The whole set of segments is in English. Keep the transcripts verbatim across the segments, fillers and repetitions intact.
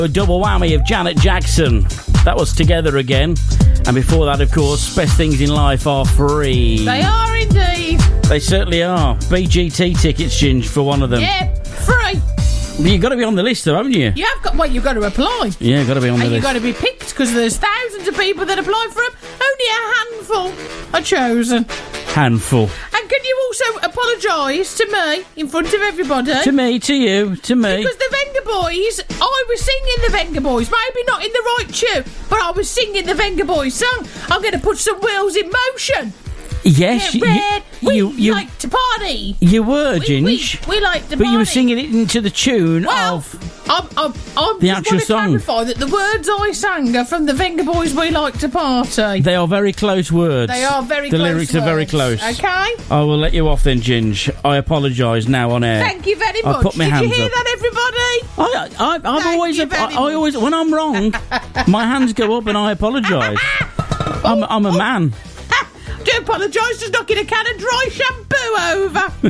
A double whammy of Janet Jackson. That was Together Again. And before that, of course, Best Things in Life are free. They are indeed. They certainly are. B G T tickets, Ginge, for one of them. Yeah, free. You've got to be on the list, though, haven't you? You have got. Well, you've got to apply. Yeah, you've got to be on the and list. And you've got to be picked because there's thousands of people that apply for them. Only a handful are chosen. Handful. And can you also apologise to me in front of everybody? To me, to you, to me. Because the Venga Boys, I was singing the Venga Boys. Maybe not in the right tune, but I was singing the Venga Boys song. I'm going to put some wheels in motion. Yes, Get red. you, We you, you, like to party. You were, We, Ginge. we, we like to But party. you were singing it into the tune well, of... I'm, I'm, I'm the just actual want to song. clarify that the words I sang are from the Venga Boys We Like to Party. They are very close words. They are very the close The lyrics words. are very close. Okay? I will let you off then, Ginge. I apologise now on air. Thank you very I'll much. put my Did hands you hear up. that, everybody? I, I, I've Thank always, you I, very I always, when I'm wrong, my hands go up and I apologise. I'm, I'm a man. Do apologise, just knocking a can of dry shampoo over.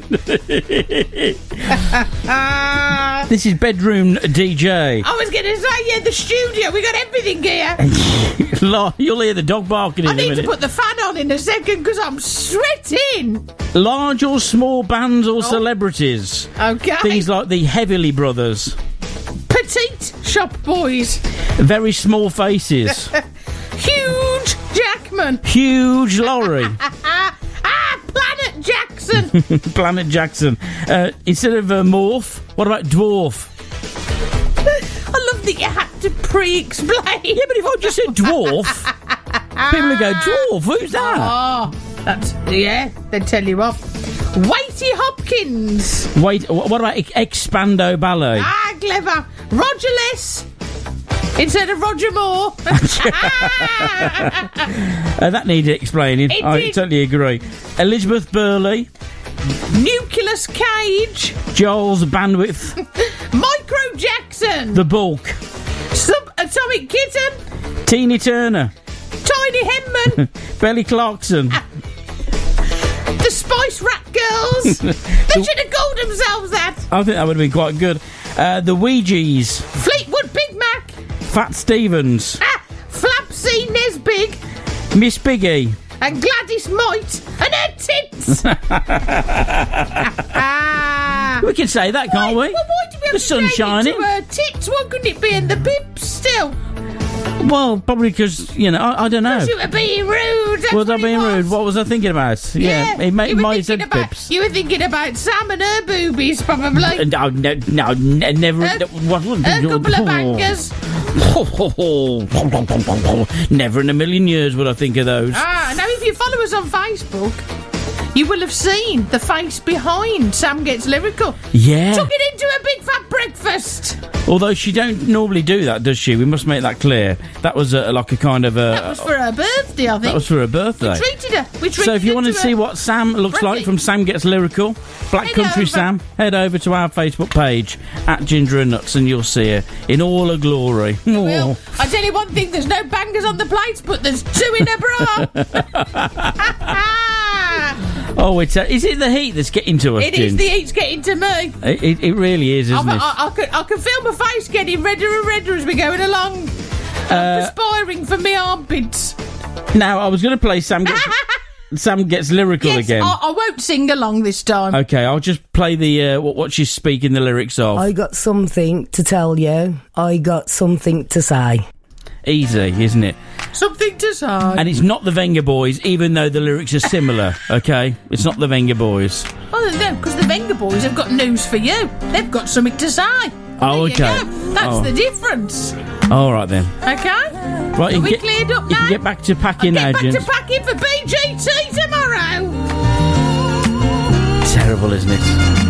This is Bedroom D J. I was going to say, yeah, the studio, we got everything here. You'll hear the dog barking in I a need minute. to put the fan on in a second because I'm sweating. Large or small bands or Oh. celebrities. Okay. Things like the Heavily Brothers. Petite shop boys. Very small faces. Huge Jackman. Huge lorry. ah, Planet Jackson. Planet Jackson. Uh, instead of uh, morph, what about dwarf? I love that you had to pre-explain. Yeah, but if I just said dwarf, people would go, dwarf, who's that? Oh, that's, yeah, they tell you off. Weighty Hopkins. Wait, wh- what about Ex- Expando Ballet? Ah, clever. Roger Less. Instead of Roger Moore. Uh, that needed explaining. It I did. totally agree. Elizabeth Burley. Nucleus Cage. Joel's Bandwidth. Micro Jackson. The Bulk. Subatomic Kitten. Tina Turner. Tiny Henman. Belly Clarkson. The Spice Rat Girls. They should have called themselves that. I think that would have been quite good. Uh, the Ouija's. Fleetwood Big Mac. Fat Stevens. Ah, Flapsy Nesbig. Miss Piggy. And Gladys Might. And her tits. ah. We can say that, can't why, we? Well, why do we have The to sun's change it shining. to her tits? Why couldn't it be in the pips still? Well, probably because, you know, I, I don't know. Because you were being rude. That's Was I what it being was. rude? What was I thinking about? Yeah, Yeah, it made you were my thinking said about, pips. You were thinking about Sam and her boobies, probably. No, no, no, ne- never. A- ne- what, what, A couple of bangers. Never in a million years would I think of those. Ah, now if you follow us on Facebook, you will have seen the face behind Sam Gets Lyrical. Yeah. Took it into a big fat breakfast. Although she don't normally do that, does she? We must make that clear. That was a, like a kind of a. That was for her birthday, I think. That was for her birthday. We treated her. We treated So if you her want to to see her what Sam looks birthday. like from Sam Gets Lyrical, Black Head Country over. Sam, head over to our Facebook page at Ginger and Nuts and you'll see her in all her glory. Well, Oh. I tell you one thing, there's no bangers on the plates, but there's two in a bra. Oh, it's a, is it the heat that's getting to us, It is, Ginge? the heat's getting to me. It, it, it really is, isn't I, it? I, I, can, I can feel my face getting redder and redder as we're going along. Uh, I'm perspiring from my armpits. Now, I was going to play Sam Gets, Sam Gets Lyrical Yes, again. I, I won't sing along this time. Okay, I'll just play the uh, what, what she's speaking the lyrics of. I got something to tell you. I got something to say. Easy, isn't it? Something to say. And it's not the Venga Boys, even though the lyrics are similar, okay? It's not the Venga Boys. Oh, no, because the Venga Boys have got news for you. They've got something to say. Oh, There you okay. go. That's Oh. the difference. All right, then. Okay? Right, Are you we get, cleared up you now? can get back to packing Get now, back to gents. packing for B G T tomorrow. Terrible, isn't it?